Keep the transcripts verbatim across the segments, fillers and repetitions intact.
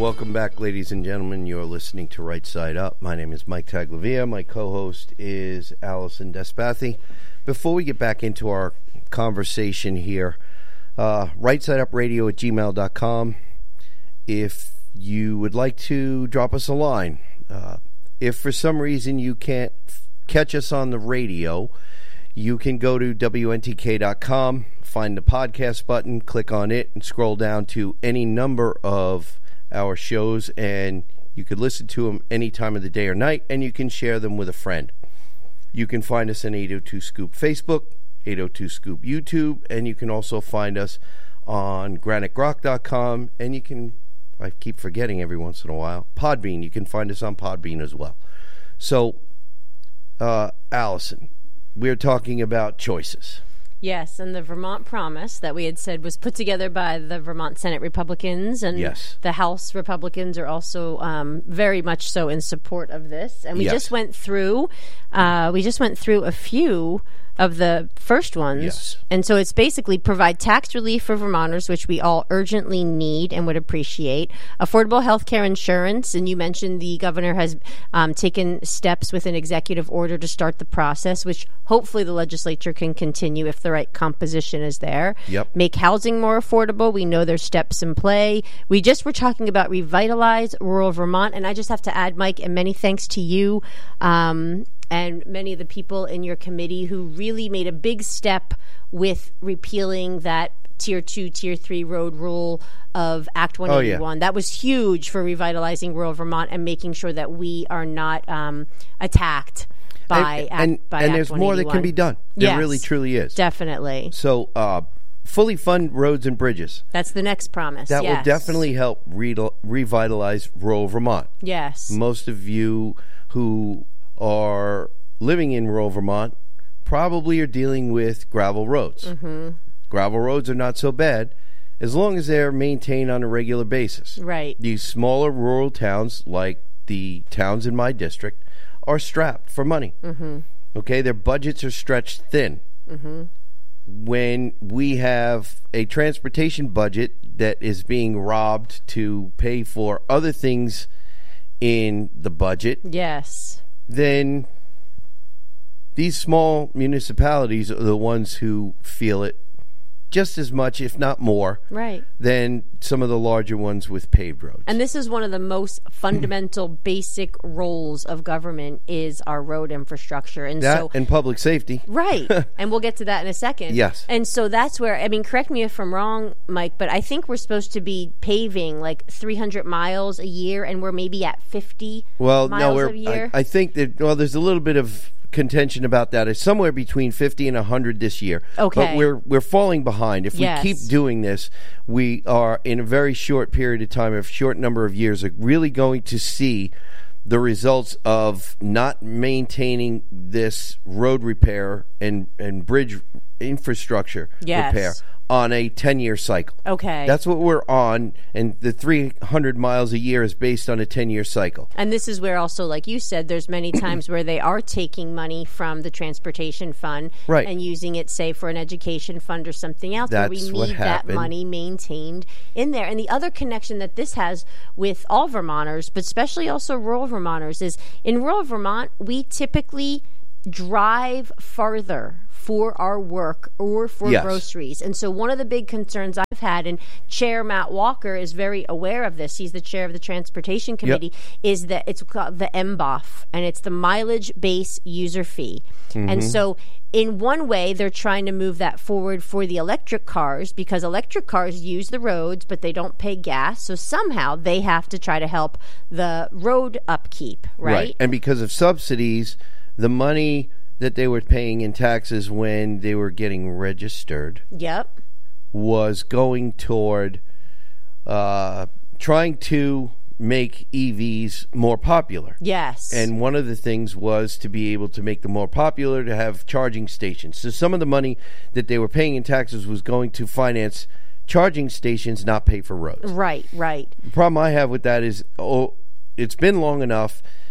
Welcome back, ladies and gentlemen. You're listening to Right Side Up. My name is Mike Taglavia. My co-host is Allison Despathi. Before we get back into our conversation here, uh, right side up radio at gmail dot com. If you would like to drop us a line, uh, if for some reason you can't f- catch us on the radio, you can go to W N T K dot com, find the podcast button, click on it, and scroll down to any number of our shows, and you could listen to them any time of the day or night, and you can share them with a friend. You can find us on eight oh two Scoop Facebook, eight oh two Scoop YouTube, and you can also find us on granite grok dot com, and you can, I keep forgetting every once in a while, Podbean. You can find us on Podbean as well. So, uh, Allison, we're talking about choices. Yes, and the Vermont Promise that we had said was put together by the Vermont Senate Republicans, and yes. the House Republicans are also um, very much so in support of this. And we yes. just went through, uh, we just went through a few of the first ones. Yes. And so it's basically provide tax relief for Vermonters, which we all urgently need and would appreciate. Affordable health care insurance, and you mentioned the governor has um, taken steps with an executive order to start the process, which hopefully the legislature can continue if the right composition is there. Yep. Make housing more affordable. We know there's steps in play. We just were talking about revitalize rural Vermont, and I just have to add, Mike, and many thanks to you, um, and many of the people in your committee who really made a big step with repealing that Tier two, Tier three road rule of Act one eighty-one. Oh, yeah. That was huge for revitalizing rural Vermont and making sure that we are not um, attacked by and, Act, and, by and Act there's more that can be done. There yes, really, truly is. Definitely. So, uh, fully fund roads and bridges. That's the next promise. That yes. will definitely help re- revitalize rural Vermont. Yes. Most of you who are living in rural Vermont probably are dealing with gravel roads. Mm-hmm. Gravel roads are not so bad as long as they're maintained on a regular basis. Right. These smaller rural towns, like the towns in my district, are strapped for money. Mm-hmm. Okay, their budgets are stretched thin. Mm-hmm. When we have a transportation budget that is being robbed to pay for other things in the budget, yes, then these small municipalities are the ones who feel it just as much, if not more, right, than some of the larger ones with paved roads. And this is one of the most fundamental, basic roles of government is our road infrastructure. And that so, and public safety. Right. And we'll get to that in a second. Yes. And so that's where, I mean, correct me if I'm wrong, Mike, but I think we're supposed to be paving like three hundred miles a year, and we're maybe at fifty well, miles no, we're, a year. I, I think that, well, there's a little bit of contention about that. It's somewhere between fifty and one hundred this year. Okay. But we're we're falling behind. If Yes. we keep doing this, we are in a very short period of time, a short number of years, are really going to see the results of not maintaining this road repair and, and bridge infrastructure Yes. repair on a ten-year cycle. Okay. That's what we're on, and the three hundred miles a year is based on a ten-year cycle. And this is where also, like you said, there's many times where they are taking money from the transportation fund Right. and using it, say, for an education fund or something else, where That's we what need that happened. money maintained in there. And the other connection that this has with all Vermonters, but especially also rural Vermonters, is in rural Vermont, we typically drive farther for our work or for Yes. groceries. And so one of the big concerns I've had, and Chair Matt Walker is very aware of this, he's the chair of the Transportation Committee, is that it's called the M B O F, and it's the Mileage Base User Fee. Mm-hmm. And so in one way, they're trying to move that forward for the electric cars, because electric cars use the roads, but they don't pay gas. So somehow they have to try to help the road upkeep, right? And because of subsidies, the money that they were paying in taxes when they were getting registered Yep. was going toward uh, trying to make E Vs more popular. Yes. And one of the things was to be able to make them more popular, to have charging stations. So some of the money that they were paying in taxes was going to finance charging stations, not pay for roads. Right, right. The problem I have with that is, oh, it's been long enough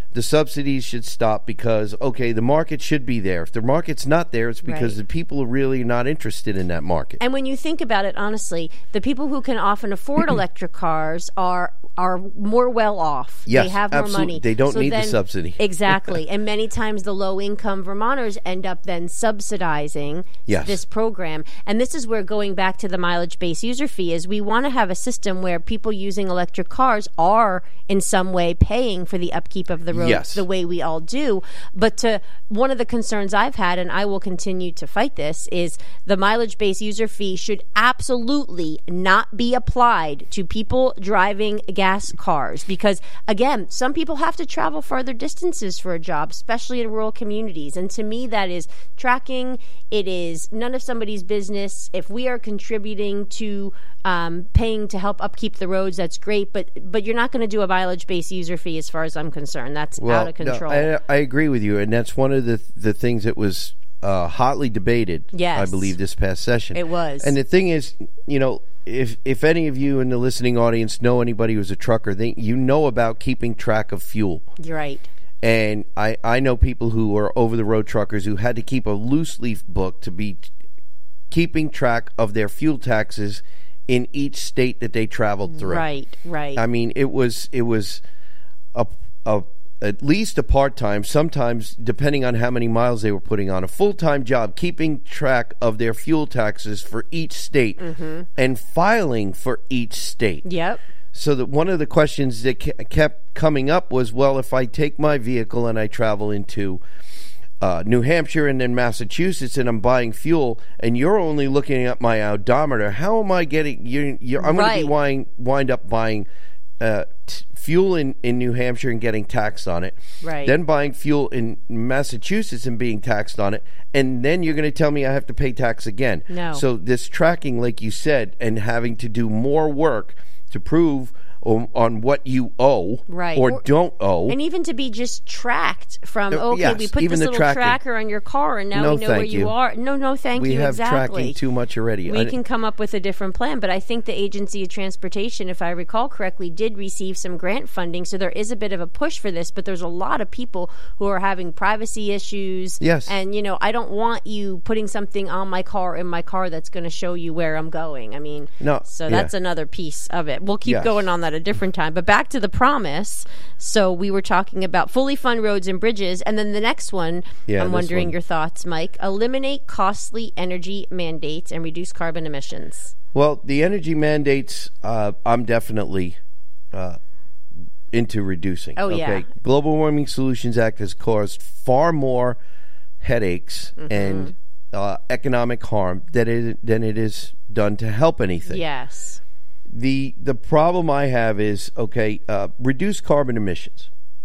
the subsidies should stop because, okay, the market should be there. If the market's not there, it's because Right. the people are really not interested in that market. And when you think about it, honestly, the people who can often afford electric cars are are more well off. Yes, they have more absolutely. money. They don't So need the then- subsidy. Exactly. And many times the low income Vermonters end up then subsidizing Yes. this program. And this is where going back to the mileage based user fee is we want to have a system where people using electric cars are in some way paying for the upkeep of the roads Yes. the way we all do. But to one of the concerns I've had, and I will continue to fight this, is the mileage based user fee should absolutely not be applied to people driving gas cars because, again, some people have to travel further distances for a job, especially in rural communities. And to me, that is tracking. It is none of somebody's business. If we are contributing to um, paying to help upkeep the roads, that's great. But but you're not going to do a mileage based user fee, as far as I'm concerned. That's Well, out of no, control. I, I agree with you, and that's one of the the things that was uh, hotly debated. Yes. I believe this past session It was. And the thing is, you know, if if any of you in the listening audience know anybody who's a trucker, they you know about keeping track of fuel. You're right. And I, I know people who are over-the-road truckers who had to keep a loose leaf book to be t- keeping track of their fuel taxes in each state that they traveled through. Right, right. I mean, it was it was a, a at least a part-time, sometimes depending on how many miles they were putting on, a full-time job keeping track of their fuel taxes for each state Mm-hmm. and filing for each state. Yep. So that one of the questions that ke- kept coming up was, well, if I take my vehicle and I travel into uh, New Hampshire and then Massachusetts and I'm buying fuel and you're only looking at my odometer, how am I getting, you're, you're, I'm going to Right. be wind, wind up buying uh, t- fuel in, in New Hampshire and getting taxed on it. Right. Then buying fuel in Massachusetts and being taxed on it. And then you're going to tell me I have to pay tax again. No. So this tracking, like you said, and having to do more work to prove on, on what you owe Right. or, Or- don't owe. And even to be just tracked from, Uh, okay, yes, we put even this the little tracking. tracker on your car and now No, we know where thank you, you. are. No, no, thank we you. have exactly. tracking too much already. We I- can come up with a different plan, but I think the Agency of Transportation, if I recall correctly, did receive some grant funding, so there is a bit of a push for this, but there's a lot of people who are having privacy issues. Yes. And, you know, I don't want you putting something on my car in my car that's going to show you where I'm going. I mean, No, so yeah. that's another piece of it. We'll keep Yes. going on that a different time, but back to the promise. So we were talking about fully fund roads and bridges, and then the next one, Yeah, I'm this wondering one. your thoughts, Mike. Eliminate costly energy mandates and reduce carbon emissions. Well, the energy mandates, uh, I'm definitely uh, into reducing. Oh, okay? yeah. Global Warming Solutions Act has caused far more headaches Mm-hmm. and uh, economic harm than it, than it is done to help anything. Yes. The the problem I have is, okay, uh, reduce carbon emissions.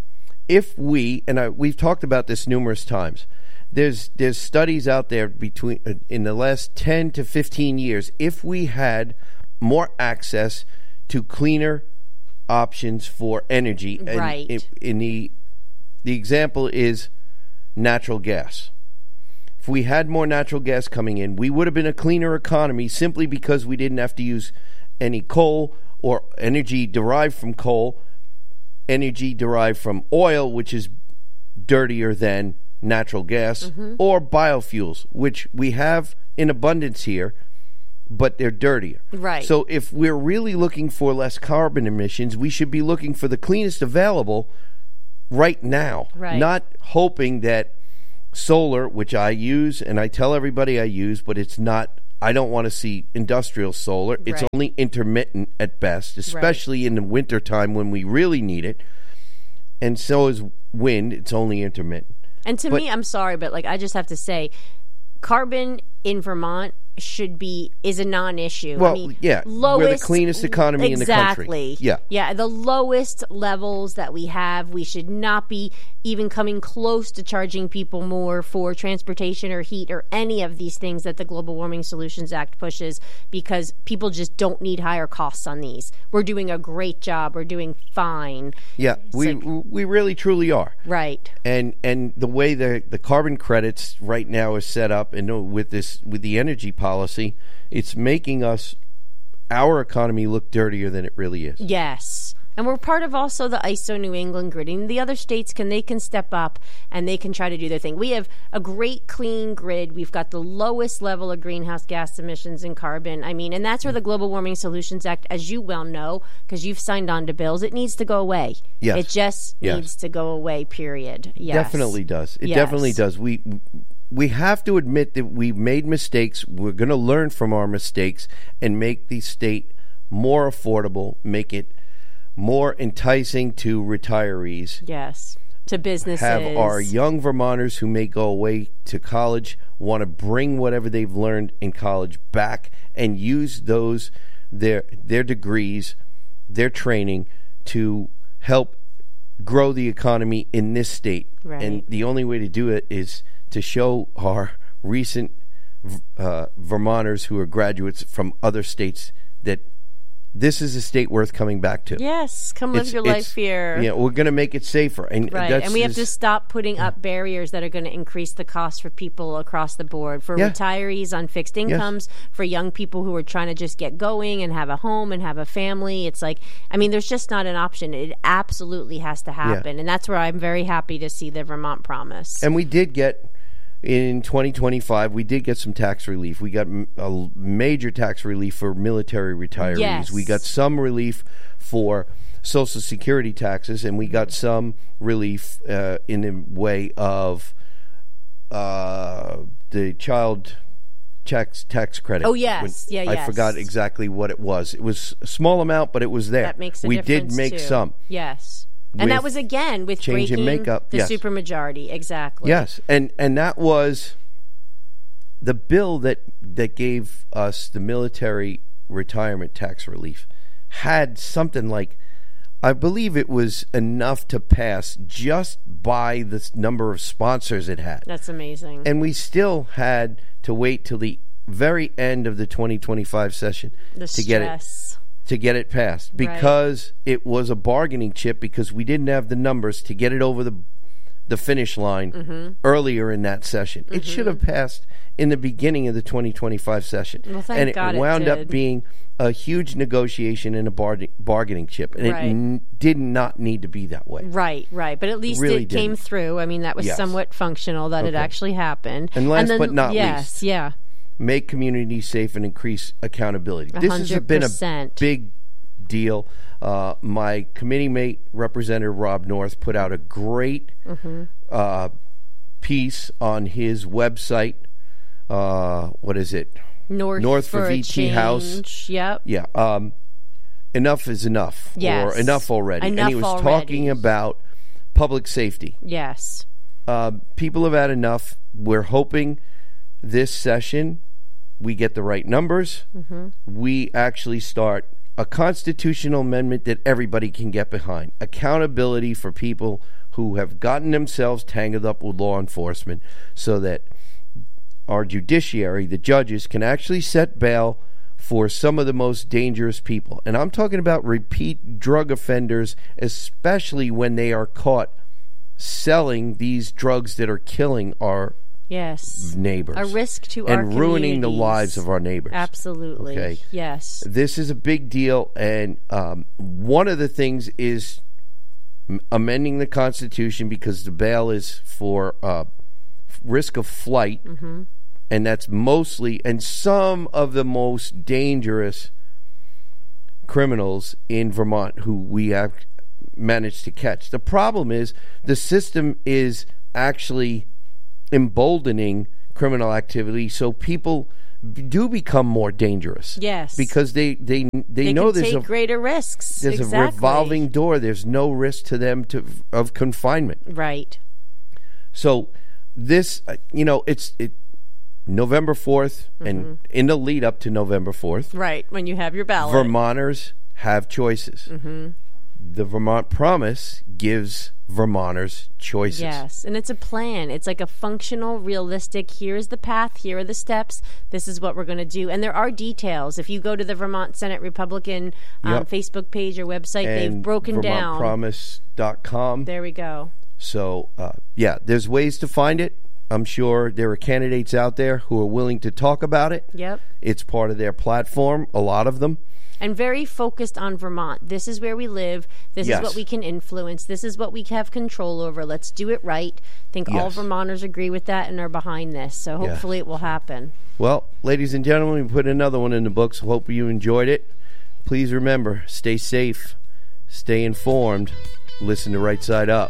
If we, and I, we've talked about this numerous times, there's there's studies out there between uh, in the last ten to fifteen years, if we had more access to cleaner options for energy, and Right. in, in the the example is natural gas. If we had more natural gas coming in, we would have been a cleaner economy simply because we didn't have to use any coal or energy derived from coal, energy derived from oil, which is dirtier than natural gas, Mm-hmm. or biofuels, which we have in abundance here, but they're dirtier. Right. So if we're really looking for less carbon emissions, we should be looking for the cleanest available right now, Right. not hoping that solar, which I use and I tell everybody I use, but it's not, I don't want to see industrial solar. It's Right. only intermittent at best, especially in the wintertime when we really need it. And so is wind, it's only intermittent. And to But- me, I'm sorry, but like I just have to say, carbon in Vermont should be is a non-issue. Well, I mean, yeah, we're the lowest, cleanest economy in the country. Exactly. Yeah. yeah. The lowest levels that we have, we should not be even coming close to charging people more for transportation or heat or any of these things that the Global Warming Solutions Act pushes, because people just don't need higher costs on these. We're doing a great job. We're doing fine. Yeah, we like- we really truly are. Right. And and the way the the carbon credits right now is set up, and with this with the energy policy, it's making us our economy look dirtier than it really is. Yes. And we're part of also the I S O New England grid. And the other states can they can step up and they can try to do their thing. We have a great clean grid. We've got the lowest level of greenhouse gas emissions and carbon. I mean, and that's where the Global Warming Solutions Act, as you well know, because you've signed on to bills, it needs to go away. Yes. It just yes. needs to go away, period. Yes. Definitely does. It yes. definitely does. We we have to admit that we've made mistakes. We're going to learn from our mistakes and make the state more affordable, make it more enticing to retirees. Yes, to businesses. Have our young Vermonters who may go away to college want to bring whatever they've learned in college back and use those their their degrees, their training to help grow the economy in this state. Right. And the only way to do it is to show our recent uh, Vermonters who are graduates from other states that this is a state worth coming back to. Yes, come live It's- your it's- life here. Yeah, we're going to make it safer, and Right, that's and we have is- to stop putting up barriers that are going to increase the cost for people across the board, for Yeah. retirees on fixed incomes, for young people who are trying to just get going and have a home and have a family. It's like, I mean, there's just not an option. It absolutely has to happen, and that's where I'm very happy to see the Vermont Promise. And we did get, in twenty twenty-five, we did get some tax relief. We got m- a major tax relief for military retirees. Yes. We got some relief for Social Security taxes, and we got some relief uh, in the way of uh, the child tax tax credit. Oh, yes. Yeah, I yes. forgot exactly what it was. It was a small amount, but it was there. That makes a we difference, did make too. some. Yes. And that With was, again, with change in breaking makeup, the yes. supermajority. Exactly. Yes, and and that was the bill that that gave us the military retirement tax relief had something like, I believe it was enough to pass just by the number of sponsors it had. That's amazing. And we still had to wait till the very end of the twenty twenty-five session the to get it stress. to get it passed, Right. because it was a bargaining chip, because we didn't have the numbers to get it over the the finish line Mm-hmm. earlier in that session. It should have passed in the beginning of the twenty twenty-five session. Well, thank and it God it wound up did. being a huge negotiation and a bar- bargaining chip. And Right. it n- did not need to be that way. Right, right. But at least really it came didn't. through. I mean, that was Yes. somewhat functional that it Okay. actually happened. And last then, but not yes, least, yeah. Make communities safe and increase accountability. This has been a one hundred percent. big deal. Uh, my committee mate, Representative Rob North, put out a great Mm-hmm. uh, piece on his website. Uh, what is it? North, North for for a V T House. change. Yep. Yeah. Um, enough is enough. Yes. Or enough already. Enough and he was already. talking about public safety. Yes. Uh, people have had enough. We're hoping this session we get the right numbers. Mm-hmm. We actually start a constitutional amendment that everybody can get behind. Accountability for people who have gotten themselves tangled up with law enforcement, so that our judiciary, the judges, can actually set bail for some of the most dangerous people. And I'm talking about repeat drug offenders, especially when they are caught selling these drugs that are killing our Yes. neighbors. A risk to our and ruining the communities. lives of our neighbors. Absolutely. Okay. Yes. This is a big deal, and um, one of the things is m- amending the Constitution, because the bail is for uh, f- risk of flight, Mm-hmm. and that's mostly, and some of the most dangerous criminals in Vermont who we have managed to catch. The problem is the system is actually emboldening criminal activity, so people b- do become more dangerous. Yes. Because they they they, They know can there's take a greater risks. there's exactly. a revolving door. There's no risk to them to of confinement. Right. So this, uh, you know, it's it November fourth, and in the lead up to November fourth, Right. When you have your ballot. Vermonters have choices. Mm-hmm. The Vermont Promise gives Vermonters choices. Yes, and it's a plan. It's like a functional, realistic, here's the path, here are the steps, this is what we're going to do. And there are details. If you go to the Vermont Senate Republican um, Yep. Facebook page or website, And they've broken Vermont down. Promise dot com. There we go. So, uh, yeah, there's ways to find it. I'm sure there are candidates out there who are willing to talk about it. Yep. It's part of their platform, a lot of them. And very focused on Vermont. This is where we live. This Yes. is what we can influence. This is what we have control over. Let's do it right. I think all Yes. Vermonters agree with that and are behind this. So Yeah. hopefully it will happen. Well, ladies and gentlemen, we put another one in the books. Hope you enjoyed it. Please remember, stay safe, stay informed, listen to Right Side Up.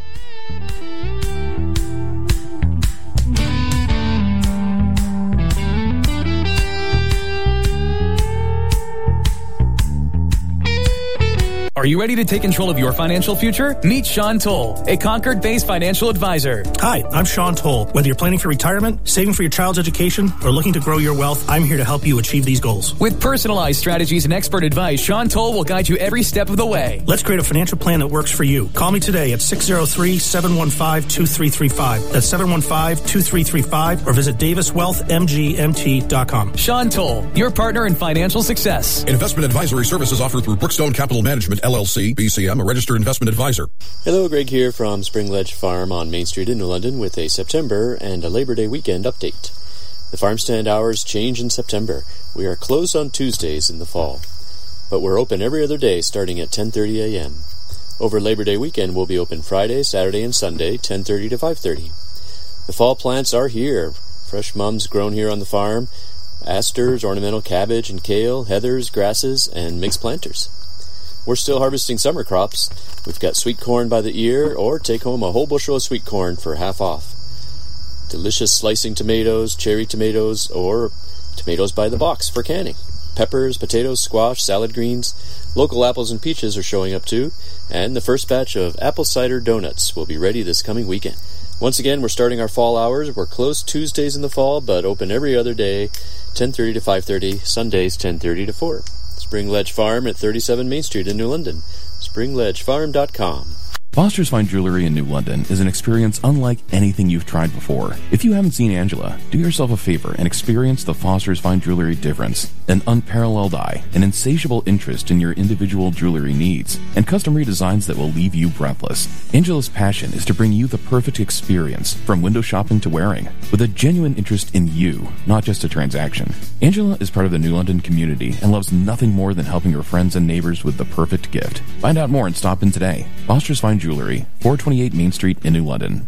Are you ready to take control of your financial future? Meet Sean Toll, a Concord-based financial advisor. Hi, I'm Sean Toll. Whether you're planning for retirement, saving for your child's education, or looking to grow your wealth, I'm here to help you achieve these goals. With personalized strategies and expert advice, Sean Toll will guide you every step of the way. Let's create a financial plan that works for you. Call me today at six oh three, seven one five, two three three five. That's seven one five, two three three five, or visit davis wealth m g m t dot com. Sean Toll, your partner in financial success. Investment advisory services offered through Brookstone Capital Management, L L C, B C M, a registered investment advisor. Hello, Greg here from Spring Ledge Farm on Main Street in New London with a September and a Labor Day weekend update. The farm stand hours change in September. We are closed on Tuesdays in the fall, but we're open every other day starting at ten thirty a.m. Over Labor Day weekend, we'll be open Friday, Saturday, and Sunday, ten thirty to five thirty. The fall plants are here. Fresh mums grown here on the farm, asters, ornamental cabbage and kale, heathers, grasses, and mixed planters. We're still harvesting summer crops. We've got sweet corn by the ear, or take home a whole bushel of sweet corn for half off. Delicious slicing tomatoes, cherry tomatoes, or tomatoes by the box for canning. Peppers, potatoes, squash, salad greens. Local apples and peaches are showing up too, and the first batch of apple cider donuts will be ready this coming weekend. Once again, we're starting our fall hours. We're closed Tuesdays in the fall, but open every other day, ten thirty to five thirty, Sundays ten thirty to four. Spring Ledge Farm at thirty-seven Main Street in New London. spring ledge farm dot com. Foster's Fine Jewelry in New London is an experience unlike anything you've tried before. If you haven't seen Angela, do yourself a favor and experience the Foster's Fine Jewelry difference. An unparalleled eye, an insatiable interest in your individual jewelry needs, and custom redesigns that will leave you breathless. Angela's passion is to bring you the perfect experience, from window shopping to wearing, with a genuine interest in you, not just a transaction. Angela is part of the New London community and loves nothing more than helping her friends and neighbors with the perfect gift. Find out more and stop in today. Foster's Fine Jewelry, four twenty-eight Main Street in New London.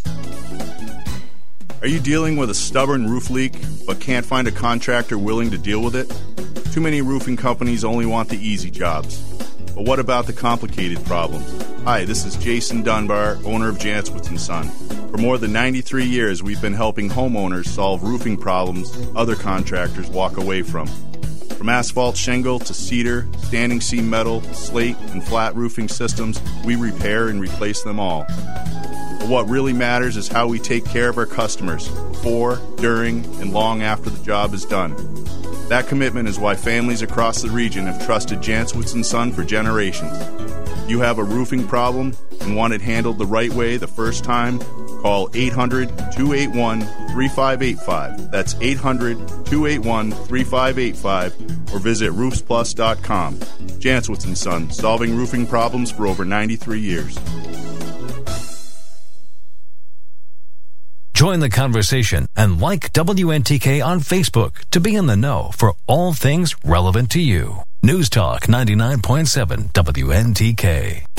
Are you dealing with a stubborn roof leak but can't find a contractor willing to deal with it? Too many roofing companies only want the easy jobs. But what about the complicated problems? Hi, this is Jason Dunbar, owner of Jantzwitz and Son. For more than ninety-three years, we've been helping homeowners solve roofing problems other contractors walk away from. From asphalt shingle to cedar, standing seam metal, slate, and flat roofing systems, we repair and replace them all. But what really matters is how we take care of our customers before, during, and long after the job is done. That commitment is why families across the region have trusted Jantzwitz and Son for generations. If you have a roofing problem and want it handled the right way the first time, call eight hundred, two eight one, three five eight five. That's eight hundred, two eight one, three five eight five, or visit roofs plus dot com. Jantzwitz and Son, solving roofing problems for over ninety-three years. Join the conversation and like W N T K on Facebook to be in the know for all things relevant to you. News Talk ninety-nine point seven W N T K.